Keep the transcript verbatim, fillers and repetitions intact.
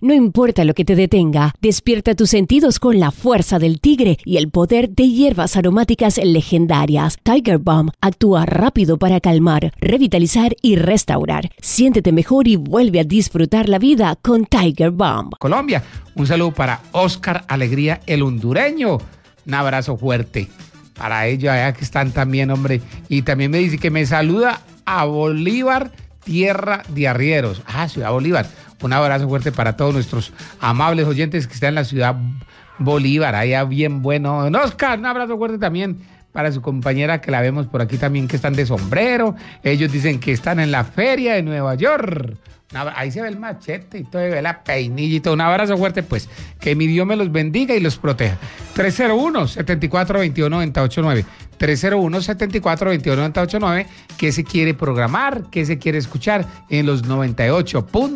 No importa lo que te detenga, despierta tus sentidos con la fuerza del tigre y el poder de hierbas aromáticas legendarias. Tiger Balm actúa rápido para calmar, revitalizar y restaurar. Siéntete mejor y vuelve a disfrutar la vida con Tiger Balm. Colombia, un saludo para Oscar Alegría, el hondureño. Un abrazo fuerte para ellos allá que están también, hombre. Y también me dice que me saluda a Bolívar, tierra de arrieros. Ah, Ciudad Bolívar. Un abrazo fuerte para todos nuestros amables oyentes que están en la ciudad Bolívar. Allá bien bueno. Don Oscar, un abrazo fuerte también para su compañera que la vemos por aquí también, que están de sombrero. Ellos dicen que están en la feria de Nueva York. Ahí se ve el machete y todo, se ve la peinilla y todo. Un abrazo fuerte, pues. Que mi Dios me los bendiga y los proteja. tres cero uno, siete cuatro dos uno, nueve ocho nueve. tres cero uno, siete cuatro dos uno, nueve ocho nueve. ¿Qué se quiere programar? ¿Qué se quiere escuchar en los noventa y ocho puntos?